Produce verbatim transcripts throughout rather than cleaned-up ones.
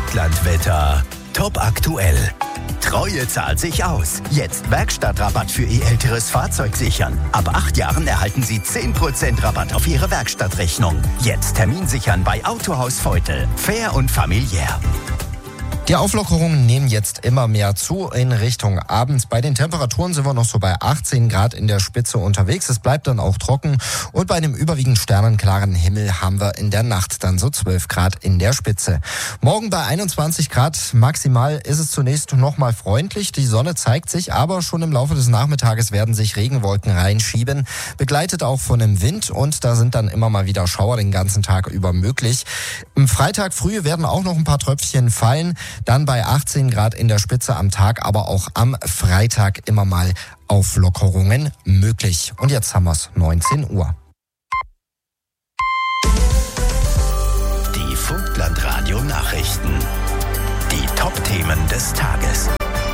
Vogtlandwetter top aktuell. Treue zahlt sich aus. Jetzt Werkstattrabatt für Ihr älteres Fahrzeug sichern. Ab acht Jahren erhalten Sie zehn Prozent Rabatt auf Ihre Werkstattrechnung. Jetzt Termin sichern bei Autohaus Feutel. Fair und familiär. Die Auflockerungen nehmen jetzt immer mehr zu in Richtung Abends. Bei den Temperaturen sind wir noch so bei achtzehn Grad in der Spitze unterwegs. Es bleibt dann auch trocken und bei einem überwiegend sternenklaren Himmel haben wir in der Nacht dann so zwölf Grad in der Spitze. Morgen bei einundzwanzig Grad maximal ist es zunächst noch mal freundlich. Die Sonne zeigt sich, aber schon im Laufe des Nachmittages werden sich Regenwolken reinschieben, begleitet auch von dem Wind und da sind dann immer mal wieder Schauer den ganzen Tag über möglich. Am Freitag früh werden auch noch ein paar Tröpfchen fallen. Dann bei achtzehn Grad in der Spitze am Tag, aber auch am Freitag immer mal Auflockerungen möglich. Und jetzt haben wir es neunzehn Uhr. Die Vogtlandradio Nachrichten. Die Top-Themen des Tages.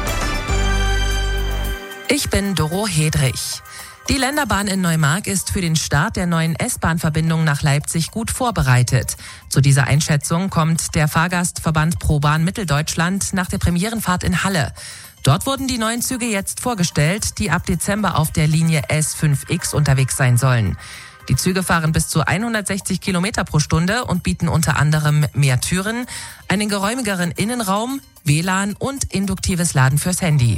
Ich bin Doro Hedrich. Die Länderbahn in Neumark ist für den Start der neuen S-Bahn-Verbindung nach Leipzig gut vorbereitet. Zu dieser Einschätzung kommt der Fahrgastverband ProBahn Mitteldeutschland nach der Premierenfahrt in Halle. Dort wurden die neuen Züge jetzt vorgestellt, die ab Dezember auf der Linie S fünf X unterwegs sein sollen. Die Züge fahren bis zu hundertsechzig Kilometer pro Stunde und bieten unter anderem mehr Türen, einen geräumigeren Innenraum, W L A N und induktives Laden fürs Handy.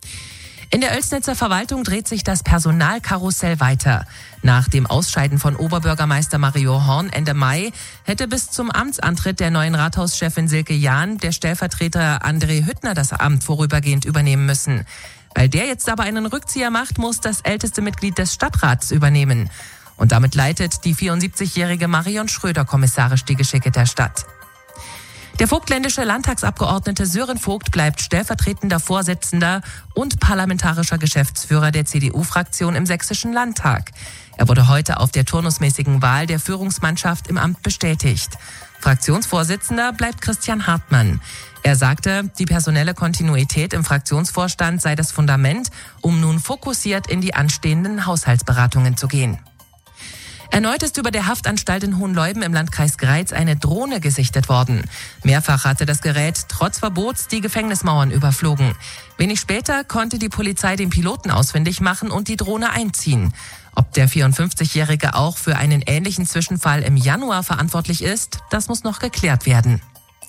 In der Oelsnitzer Verwaltung dreht sich das Personalkarussell weiter. Nach dem Ausscheiden von Oberbürgermeister Mario Horn Ende Mai hätte bis zum Amtsantritt der neuen Rathauschefin Silke Jahn der Stellvertreter André Hüttner das Amt vorübergehend übernehmen müssen. Weil der jetzt aber einen Rückzieher macht, muss das älteste Mitglied des Stadtrats übernehmen. Und damit leitet die vierundsiebzigjährige Marion Schröder kommissarisch die Geschicke der Stadt. Der vogtländische Landtagsabgeordnete Sören Vogt bleibt stellvertretender Vorsitzender und parlamentarischer Geschäftsführer der C D U-Fraktion im Sächsischen Landtag. Er wurde heute auf der turnusmäßigen Wahl der Führungsmannschaft im Amt bestätigt. Fraktionsvorsitzender bleibt Christian Hartmann. Er sagte, die personelle Kontinuität im Fraktionsvorstand sei das Fundament, um nun fokussiert in die anstehenden Haushaltsberatungen zu gehen. Erneut ist über der Haftanstalt in Hohenleuben im Landkreis Greiz eine Drohne gesichtet worden. Mehrfach hatte das Gerät trotz Verbots die Gefängnismauern überflogen. Wenig später konnte die Polizei den Piloten ausfindig machen und die Drohne einziehen. Ob der vierundfünfzigjährige auch für einen ähnlichen Zwischenfall im Januar verantwortlich ist, das muss noch geklärt werden.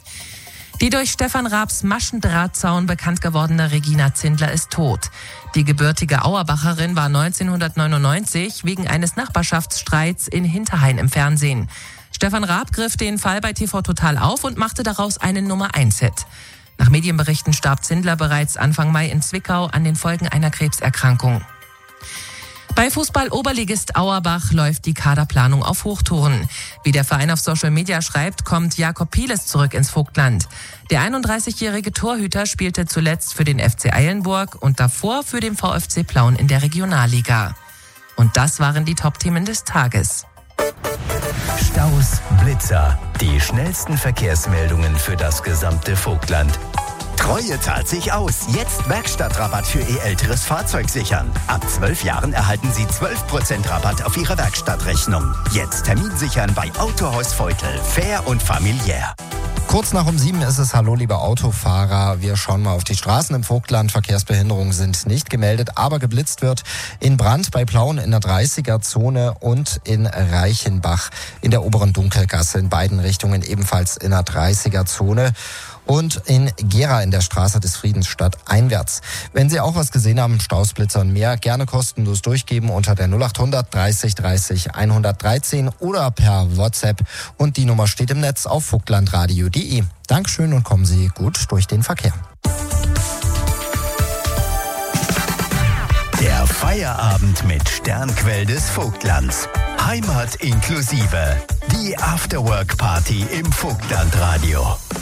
Die durch Stefan Raabs Maschendrahtzaun bekannt gewordene Regina Zindler ist tot. Die gebürtige Auerbacherin war neunzehnhundertneunundneunzig wegen eines Nachbarschaftsstreits in Hinterhain im Fernsehen. Stefan Raab griff den Fall bei T V Total auf und machte daraus einen Nummer eins Hit. Nach Medienberichten starb Zindler bereits Anfang Mai in Zwickau an den Folgen einer Krebserkrankung. Bei Fußball-Oberligist Auerbach läuft die Kaderplanung auf Hochtouren. Wie der Verein auf Social Media schreibt, kommt Jakob Pieles zurück ins Vogtland. Der einunddreißigjährige Torhüter spielte zuletzt für den F C Eilenburg und davor für den VfC Plauen in der Regionalliga. Und das waren die Top-Themen des Tages. Staus, Blitzer, die schnellsten Verkehrsmeldungen für das gesamte Vogtland. Treue zahlt sich aus. Jetzt Werkstattrabatt für Ihr älteres Fahrzeug sichern. Ab zwölf Jahren erhalten Sie zwölf Prozent Rabatt auf Ihre Werkstattrechnung. Jetzt Termin sichern bei Autohaus Feutel. Fair und familiär. Kurz nach um sieben ist es. Hallo, liebe Autofahrer. Wir schauen mal auf die Straßen im Vogtland. Verkehrsbehinderungen sind nicht gemeldet, aber geblitzt wird in Brand bei Plauen in der dreißiger-Zone und in Reichenbach in der oberen Dunkelgasse. In beiden Richtungen ebenfalls in der dreißiger-Zone. Und in Gera in der Straße des Friedens statt einwärts. Wenn Sie auch was gesehen haben, Staus, Blitzer und mehr, gerne kostenlos durchgeben unter der null achthundert dreißig dreißig hundertdreizehn oder per WhatsApp. Und die Nummer steht im Netz auf vogtlandradio punkt de. Dankeschön und kommen Sie gut durch den Verkehr. Der Feierabend mit Sternquell des Vogtlands. Heimat inklusive. Die Afterwork-Party im Vogtlandradio.